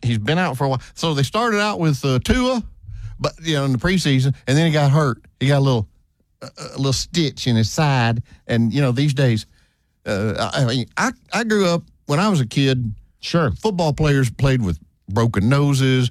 he's been out for a while. So they started out with Tua, but in the preseason, and then he got hurt. He got a little stitch in his side, and these days, I grew up when I was a kid. Sure, football players played with broken noses,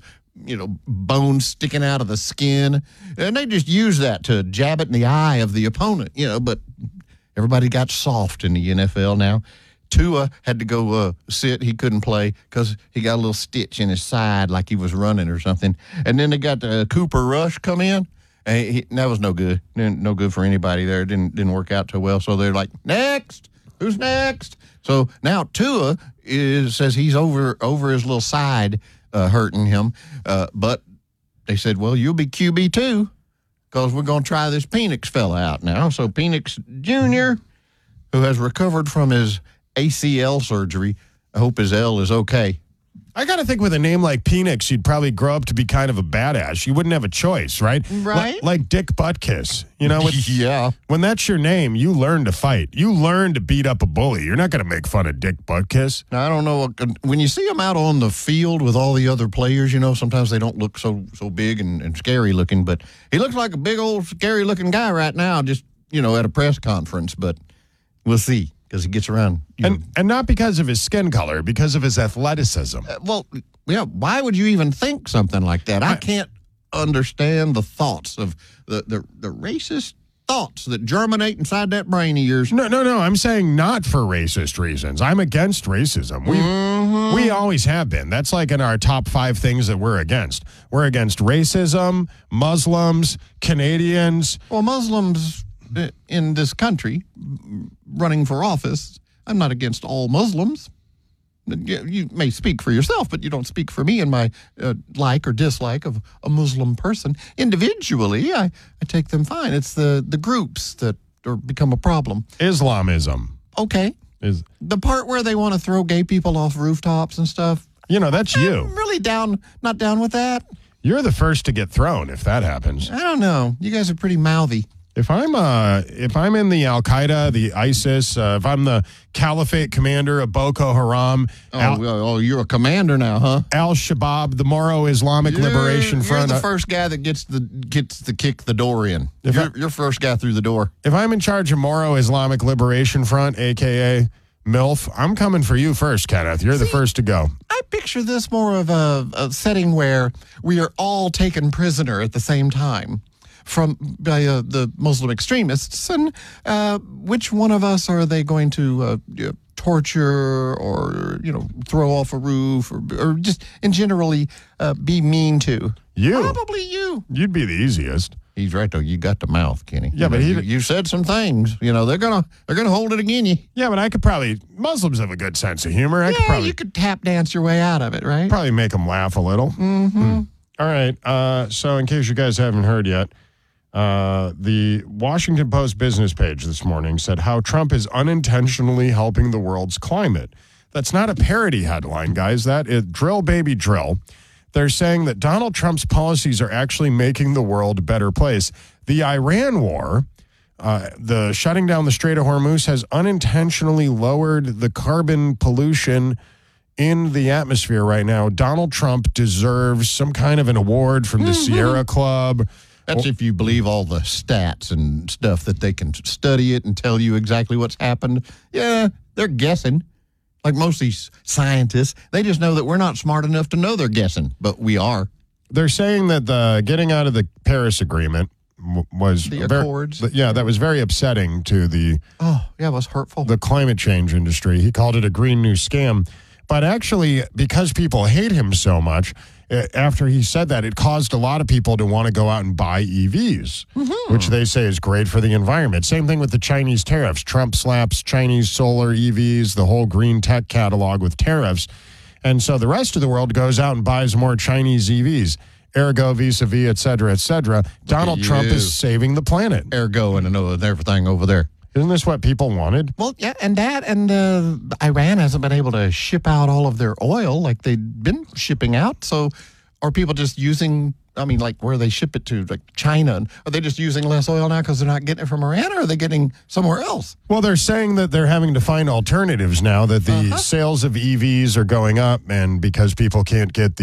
bones sticking out of the skin, and they just use that to jab it in the eye of the opponent. But everybody got soft in the NFL now. Tua had to go sit. He couldn't play because he got a little stitch in his side like he was running or something. And then they got Cooper Rush come in. And that was no good. No good for anybody there. It didn't work out too well. So they're like, next. Who's next? So now Tua says he's over his little side hurting him. But they said, well, you'll be QB too because we're going to try this Penix fella out now. So Penix Jr., who has recovered from his ACL surgery. I hope his L is okay. I got to think with a name like Penix, you'd probably grow up to be kind of a badass. You wouldn't have a choice, right? Right. Like Dick Butkus. Yeah. When that's your name, you learn to fight. You learn to beat up a bully. You're not going to make fun of Dick Butkus. Now, I don't know. When you see him out on the field with all the other players, sometimes they don't look so big and scary looking, but he looks like a big old scary looking guy right now, just, at a press conference, but we'll see. Because he gets around. And not because of his skin color, because of his athleticism. Why would you even think something like that? I can't understand the thoughts of the racist thoughts that germinate inside that brain of yours. No. I'm saying not for racist reasons. I'm against racism. We always have been. That's like in our top 5 things that we're against. We're against racism, Muslims, Canadians. Well, Muslims in this country running for office, I'm not against all Muslims. You may speak for yourself, but you don't speak for me and my like or dislike of a Muslim person. Individually, I take them fine. It's the groups that become a problem. Islamism. Okay. The part where they want to throw gay people off rooftops and stuff. That's you. I'm really not down with that. You're the first to get thrown if that happens. I don't know. You guys are pretty mouthy. If I'm in the Al Qaeda, the ISIS, if I'm the Caliphate commander of Boko Haram, you're a commander now, huh? Al Shabaab, the Moro Islamic Liberation Front. You're the first guy that gets to kick the door in. You're first guy through the door. If I'm in charge of Moro Islamic Liberation Front, aka MILF, I'm coming for you first, Kenneth. You're the first to go. I picture this more of a setting where we are all taken prisoner at the same time. By the Muslim extremists, and which one of us are they going to torture or throw off a roof or just in generally be mean to? You. Probably you. You'd be the easiest. He's right though. You got the mouth, Kenny. Yeah, but you said some things. They're gonna hold it again you. Yeah, but I could probably. Muslims have a good sense of humor. You could tap dance your way out of it, right? Probably make them laugh a little. Mm-hmm. All right. So in case you guys haven't heard yet. The Washington Post business page this morning said how Trump is unintentionally helping the world's climate. That's not a parody headline, guys. That is drill, baby, drill. They're saying that Donald Trump's policies are actually making the world a better place. The Iran war, the shutting down the Strait of Hormuz has unintentionally lowered the carbon pollution in the atmosphere right now. Donald Trump deserves some kind of an award from the Sierra Club. That's if you believe all the stats and stuff that they can study it and tell you exactly what's happened. Yeah, they're guessing. Like most of these scientists, they just know that we're not smart enough to know they're guessing, but we are. They're saying that the getting out of the Paris Agreement was the Accords. That was very upsetting to the. Oh, yeah, it was hurtful. The climate change industry. He called it a green new scam. But actually, because people hate him so much, after he said that, it caused a lot of people to want to go out and buy EVs, which they say is great for the environment. Same thing with the Chinese tariffs. Trump slaps Chinese solar EVs, the whole green tech catalog with tariffs. And so the rest of the world goes out and buys more Chinese EVs. Ergo, vis-a-vis, et cetera, Donald Trump is saving the planet. Ergo and everything over there. Isn't this what people wanted? Well, yeah, and Iran hasn't been able to ship out all of their oil like they'd been shipping out. So are people just using, where they ship it to, like China? Are they just using less oil now because they're not getting it from Iran, or are they getting somewhere else? Well, they're saying that they're having to find alternatives now, that the sales of EVs are going up, and because people can't get the